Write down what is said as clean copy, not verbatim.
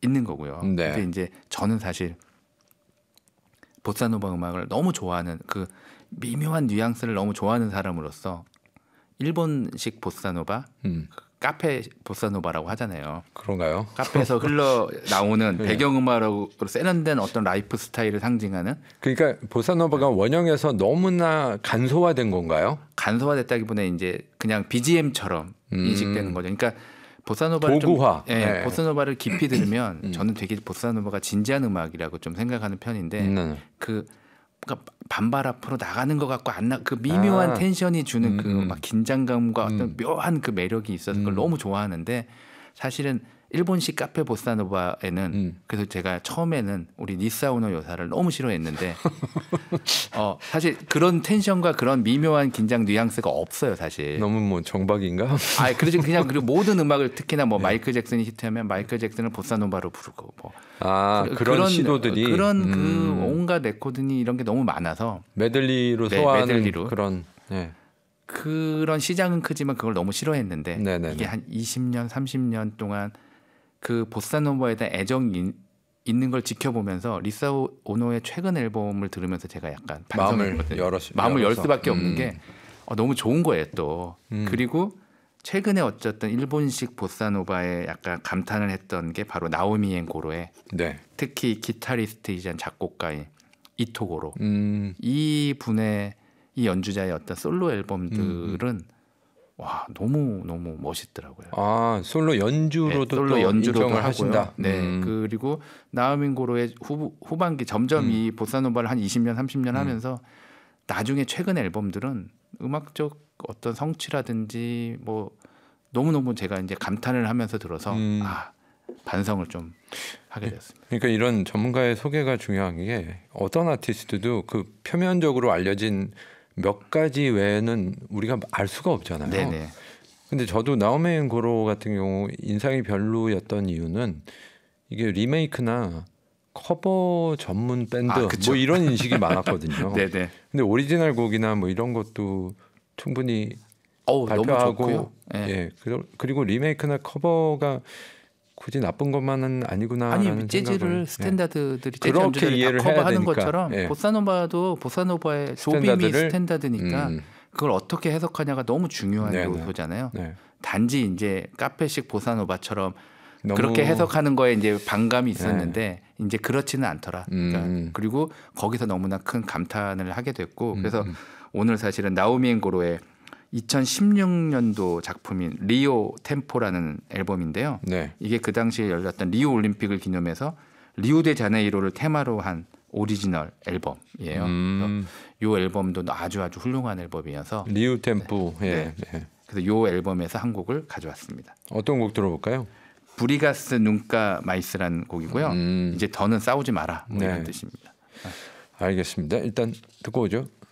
있는 거고요. 네. 근데 이제 저는 사실 보사노바 음악을 너무 좋아하는 그 미묘한 뉘앙스를 너무 좋아하는 사람으로서 일본식 보사노바, 카페 보사노바라고 하잖아요. 그런가요? 카페에서 흘러 나오는 배경음악으로 세련된 어떤 라이프 스타일을 상징하는. 그러니까 보사노바가 원형에서 너무나 간소화된 건가요? 간소화됐다기보다는 이제 그냥 BGM처럼 인식되는 거죠. 그러니까 보사노바를 도구화. 좀, 네. 보사노바를 깊이 들으면 저는 되게 보사노바가 진지한 음악이라고 좀 생각하는 편인데 그 그러니까 반발 앞으로 나가는 것 같고 그 미묘한 텐션이 주는 그 막 긴장감과 어떤 묘한 그 매력이 있어서 그걸 너무 좋아하는데 사실은 일본식 카페 보사노바에는 그래서 제가 처음에는 우리 니사오노 요사를 너무 싫어했는데 사실 그런 텐션과 그런 미묘한 긴장 뉘앙스가 없어요 사실. 너무 뭐 정박인가? 그렇지 그냥 그리고 모든 음악을 특히나 뭐 마이클 잭슨이 히트하면 마이클 잭슨을 보사노바로 부르고 뭐 그런 시도들이 그런 그 온갖 레코드니 이런 게 너무 많아서 메들리로 소화하는 메들리로. 그런 그런 시장은 크지만 그걸 너무 싫어했는데 네네네. 이게 한 20년 30년 동안 그 보사노바에 대한 애정이 있는 걸 지켜보면서 리사 오노의 최근 앨범을 들으면서 제가 약간 마음을 열 수밖에 없는 게 너무 좋은 거예요 또. 그리고 최근에 어쨌든 일본식 보사노바에 약간 감탄을 했던 게 바로 나오미 엔 고로의 특히 기타리스트이자 작곡가인 이토고로 이 분의 이 연주자의 어떤 솔로 앨범들은 와 너무 멋있더라고요. 솔로 연주로도 솔로 연주로도 하신다. 네. 그리고 나오미 고로의 후반기 점점 이 보사노바를 한 20년 30년 하면서 나중에 최근 앨범들은 음악적 어떤 성취라든지 뭐 너무너무 제가 이제 감탄을 하면서 들어서 반성을 좀 하게 됐습니다. 그러니까 이런 전문가의 소개가 중요한 게 어떤 아티스트도 그 표면적으로 알려진 몇 가지 외에는 우리가 알 수가 없잖아요. 네네. 근데 저도 나오미 엔 고로 같은 경우 인상이 별로였던 이유는 이게 리메이크나 커버 전문 밴드 뭐 이런 인식이 많았거든요. 네네. 근데 오리지널 곡이나 뭐 이런 것도 충분히 발표하고 그리고 리메이크나 커버가 굳이 나쁜 것만은 아니구나라는 재즈를 스탠다드들이 재즈 그렇게 연주자들이 이해를 다 해야 커버하는 되니까. 것처럼 보사노바도 보사노바의 조빔이 스탠다드니까 그걸 어떻게 해석하냐가 너무 중요한 요소잖아요. 단지 이제 카페식 보사노바처럼 그렇게 해석하는 거에 이제 반감이 있었는데 이제 그렇지는 않더라. 그러니까 그리고 거기서 너무나 큰 감탄을 하게 됐고 그래서 오늘 사실은 나오미 엔 고로의 2016년도 작품인 리오 템포라는 앨범인데요. 이게 그 당시에 열렸던 리오 올림픽을 기념해서 리우데자네이로를 테마로 한 오리지널 앨범이에요. 이 앨범도 아주 훌륭한 앨범이어서 리우 템포. 그래서 이 앨범에서 한 곡을 가져왔습니다. 어떤 곡 들어볼까요? 브리가스 눈가 마이스라는 곡이고요. 이제 더는 싸우지 마라 뭐 이런 뜻입니다. 알겠습니다. 일단 듣고 오죠.